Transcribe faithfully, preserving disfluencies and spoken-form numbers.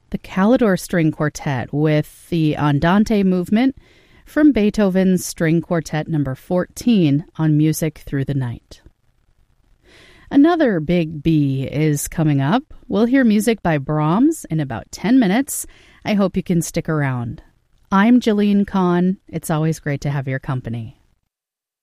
the Calidore String Quartet with the Andante movement from Beethoven's String Quartet number fourteen on Music Through the Night. Another big B is coming up. We'll hear music by Brahms in about ten minutes. I hope you can stick around. I'm Jillian Kahn. It's always great to have your company.